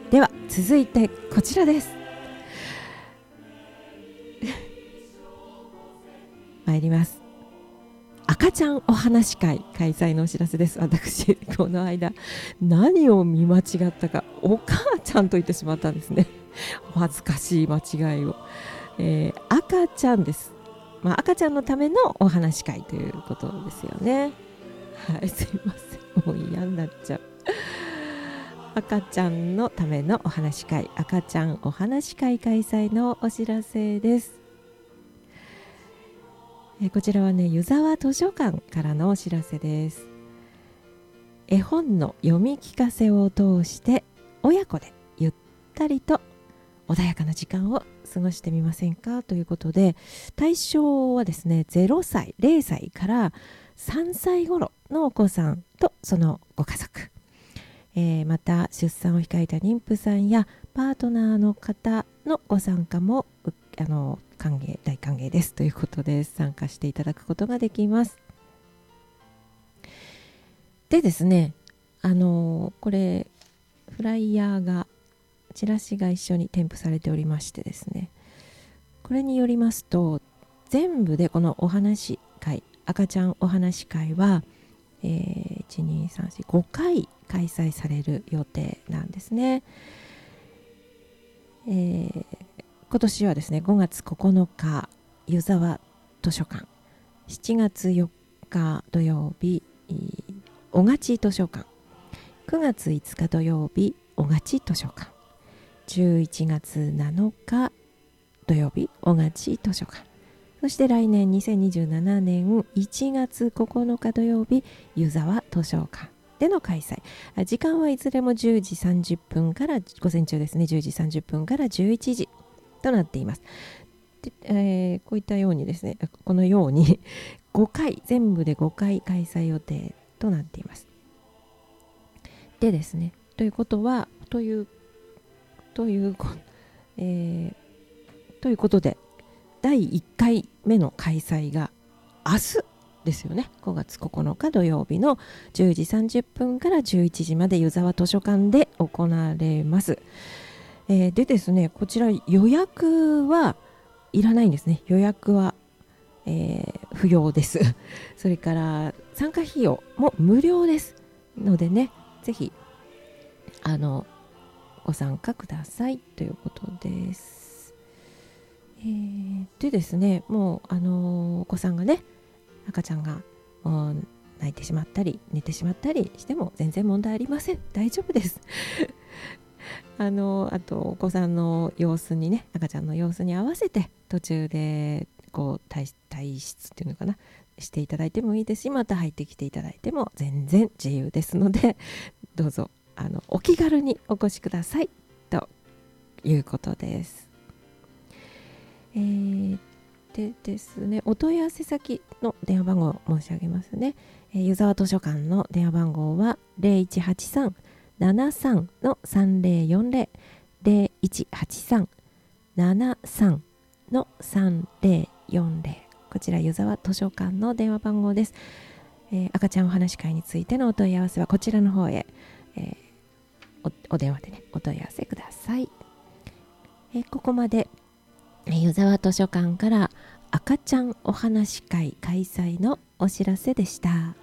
では続いてこちらです参ります。赤ちゃんお話会開催のお知らせです。私この間何を見間違ったかお母ちゃんと言ってしまったんですね。お恥ずかしい間違いを、赤ちゃんです。赤ちゃんのためのお話会ということですよね。はい、すいません、もう嫌になっちゃう。赤ちゃんのためのお話会、赤ちゃんお話会開催のお知らせです。こちらはね、湯沢図書館からのお知らせです。絵本の読み聞かせを通して親子でゆったりと穏やかな時間を過ごしてみませんかということで、対象はですね、0歳から3歳頃のお子さんとそのご家族、また出産を控えた妊婦さんやパートナーの方のご参加も大歓迎ですということで、参加していただくことができます。でですね、これフライヤーがチラシが一緒に添付されておりましてですね、これによりますと、全部でこのお話会、赤ちゃんお話会は、5回開催される予定なんですね。今年はですね、5月9日湯沢図書館、7月4日土曜日小勝図書館、9月5日土曜日小勝図書館、11月7日土曜日小勝図書館、そして来年2027年1月9日土曜日湯沢図書館での開催。時間はいずれも10時30分から午前中ですね、10時30分から11時となっています。で、こういったようにですね、このように5回、全部で5回開催予定となっています。でですね、ということで第1回目の開催が明日ですよね。5月9日土曜日の10時30分から11時まで湯沢図書館で行われます。でですね、こちら予約はいらないんですね。予約は、不要です。それから参加費用も無料ですのでね、ぜひご参加くださいということです。でですね、もうお子さんがね、赤ちゃんが泣いてしまったり寝てしまったりしても全然問題ありません。大丈夫です。あとお子さんの様子にね、赤ちゃんの様子に合わせて途中でこう退出っていうのかな、していただいてもいいですし、また入ってきていただいても全然自由ですので、どうぞお気軽にお越しくださいということです。でですね、お問い合わせ先の電話番号を申し上げますね。湯沢図書館の電話番号は 0183-73-3040 0183-73-3040、こちら湯沢図書館の電話番号です。赤ちゃんお話会についてのお問い合わせはこちらの方へ、お電話でね、お問い合わせください。ここまで湯沢図書館から赤ちゃんお話会開催のお知らせでした。